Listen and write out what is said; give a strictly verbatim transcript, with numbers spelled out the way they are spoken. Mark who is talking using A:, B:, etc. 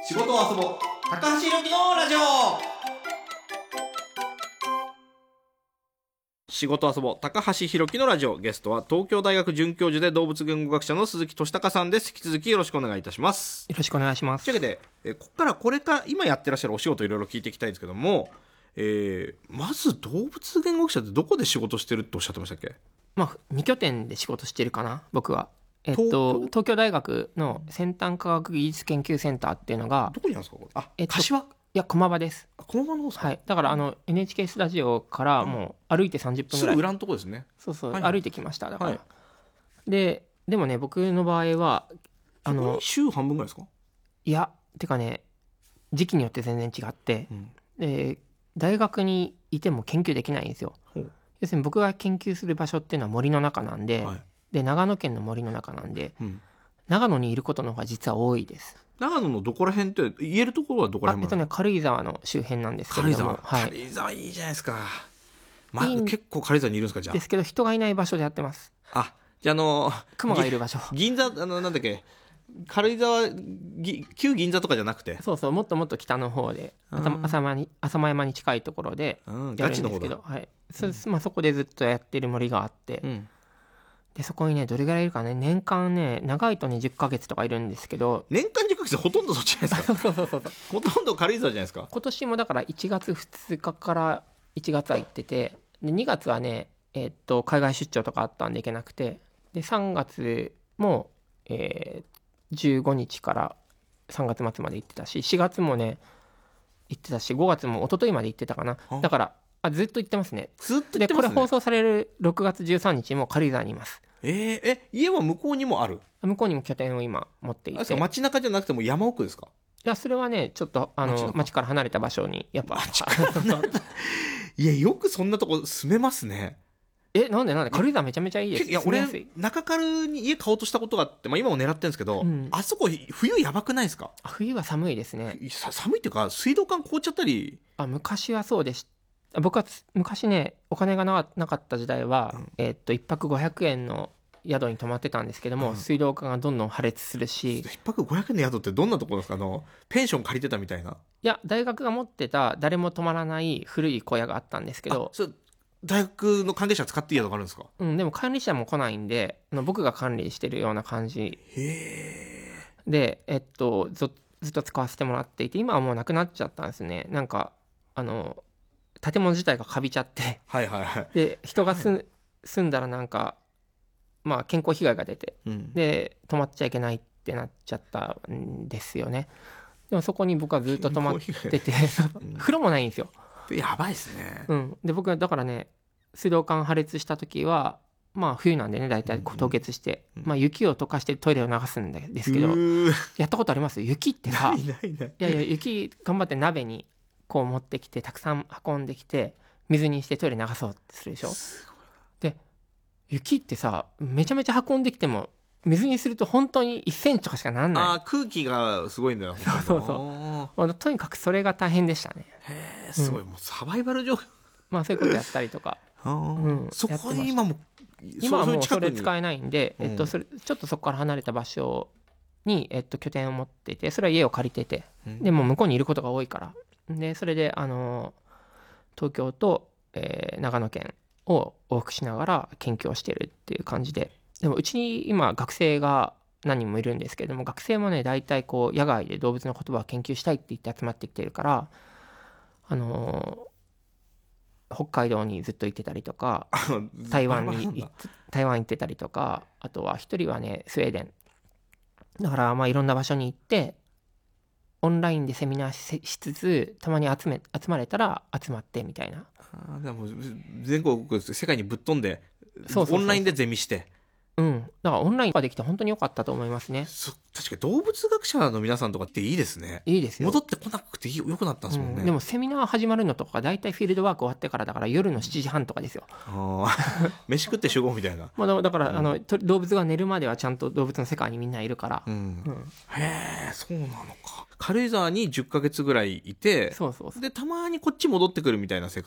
A: 仕事を遊ぼう高橋宏樹のラジオ。仕事遊ぼう高橋宏樹のラジオ。ゲストは東京大学准教授で動物言語学者の鈴木俊孝さんです。引き続きよろしくお願いいたします。
B: よろしくお願いします。
A: というわけで、えここからこれから今やってらっしゃるお仕事いろいろ聞いていきたいんですけども、えー、まず動物言語学者ってどこで仕事してるっておっしゃってましたっけ？
B: まあに拠点で仕事してるかな、僕は。えっと、
A: 東京
B: 東京大学の先端科学技術研究センターっていうのが、
A: どこにあるんですかこれ？あ、
B: えっと
A: 柏？
B: いや、駒場です。
A: あ、このままの方ですか？
B: はい。だからあの エヌエイチケー スタジオからもう歩いてさんじゅっぷんぐらい。
A: すぐ裏のとこですね。
B: そうそう、
A: はい
B: 歩いてきました。だから、
A: はい、
B: で、でもね、僕の場合はあの
A: 週半分ぐらいですか？
B: いや、てかね、時期によって全然違って、
A: うん、
B: で大学にいても研究できないんですよ。要するに僕が研究する場所っていうのは森の中なんで、はい、で長野県の森の中なんで、うん、長野にいることの方が実は多いです。
A: 長野のどこら辺って言えるところはどこら辺？
B: あ、えっとね、軽井沢の周辺なんですけれども、
A: 軽井沢、はい、軽井沢いいじゃないですか。まあ、結構軽井沢にいるんですか？じゃあ
B: ですけど人がいない場所でやってます。
A: あ、じゃあ、あの
B: 熊がいる場所、
A: 銀座、あのなんだっけ、軽井沢旧銀座とかじゃなくて、
B: そうそう、もっともっと北の方で浅間に浅間山に近いところでやるんですけど、はい、そ, まあ、そこでずっとやってる森があって、うん、でそこにねどれぐらいいるかね、年間ね長いとねじゅっかげつとかいるんですけど、
A: 年間じゅっかげつほとんどそっちじゃないですか。そうそうそうそうほとんど軽井沢じゃないですか。
B: 今年もだからいちがつふつかからいちがつは行ってて、でにがつはね、えー、っと海外出張とかあったんで行けなくて、でさんがつも、えー、じゅうごにちからさんがつ末まで行ってたし、しがつもね行ってたし、ごがつも一昨日まで行ってたかな。だからあずっと行ってますね。
A: ずっと行ってますね。
B: でこれ放送されるろくがつじゅうさんにちも軽井沢にいます。
A: えー、え家は向こうにもある？
B: 向こうにも拠点を今持っていて。
A: 街中じゃなくても山奥ですか？
B: いや、それはねちょっとあの街から離れた場所にやっぱ
A: いや、よくそんなとこ住めますね。
B: え、なんでなんで軽井沢めちゃめちゃいいです。
A: いや、俺中軽に家買おうとしたことがあって、まあ、今も狙ってるんですけど、うん、あそこ冬やばくないですか？
B: 冬は寒いですね。
A: 寒いっていうか水道管凍っちゃったり。
B: あ、昔はそうでした。僕は昔ねお金が な, なかった時代は、うん、えー、っといっぱくごひゃくえんの宿に泊まってたんですけども、うん、水道管がどんどん破裂するし。いっ
A: ぱくごひゃくえんの宿ってどんなところですか？あのペンション借りてたみたいな。
B: いや、大学が持ってた誰も泊まらない古い小屋があったんですけど。
A: それ大学の関係者使っていい宿があるんですか？
B: うん、でも管理者も来ないんで、僕が管理してるような感じで、えっとず, ずっと使わせてもらっていて、今はもうなくなっちゃったんですね。なんかあの建物自体がカビちゃって、
A: はいはいはい、
B: で人が住んだらなんか、まあ、健康被害が出て、うん、で泊まっちゃいけないってなっちゃったんですよね。でもそこに僕はずっと泊まってて風呂もないんですよ。
A: やばいですね。
B: うん、で僕はだからね水道管破裂した時はまあ冬なんでね、大体凍結して、うんうん、まあ、雪を溶かしてトイレを流すんですけど、やったことあります？雪ってさ、
A: ないないない、
B: いやいや、雪頑張って鍋にこう持ってきてたくさん運んできて水にしてトイレ流そうってするでしょ。で雪ってさめちゃめちゃ運んできても水にすると本当にいっセンチとかしかなんない。
A: あ、空気がすごいんだよ。
B: そうそうそう、とにかくそれが大変でしたね。
A: へえ、すごい、うん、もうサバイバル状況。
B: まあそういうことやったりとか
A: うん、そこに今も
B: 今はもうそれ使えないんで、えっと、それちょっとそこから離れた場所に、えっと、拠点を持っていて、それは家を借りてて、うん、でも向こうにいることが多いから、でそれであの東京と、えー、長野県を往復しながら研究をしてるっていう感じで。でもうちに今学生が何人もいるんですけれども、学生もね大体こう野外で動物の言葉を研究したいって言って集まってきてるから、あのー、北海道にずっと行ってたりとか台湾に台湾行ってたりとか、あとは一人はねスウェーデンだから、まあいろんな場所に行ってオンラインでセミナー し, しつつたまに集め集まれたら集まってみたいな。
A: あ、でも全国世界にぶっ飛んで、そうそうそうそう、オンラインでゼミして、
B: うん、だからオンラインができて本当に良かったと思いますね。
A: そ確かに動物学者の皆さんとかっていいですね。
B: いいですよ。
A: 戻ってこなくていい良くなったんですもんね、
B: うん、でもセミナー始まるのとかだいたいフィールドワーク終わってからだから夜のしちじはんとかですよ。
A: あ飯食って集合みたいな。
B: まあだから、うん、あの動物が寝るまではちゃんと動物の世界にみんないるから、うんうん、
A: へえ、そうなのか。軽井沢にじゅっかげつぐらいいて、
B: そうそうそう、
A: でたまにこっち戻ってくるみたいな生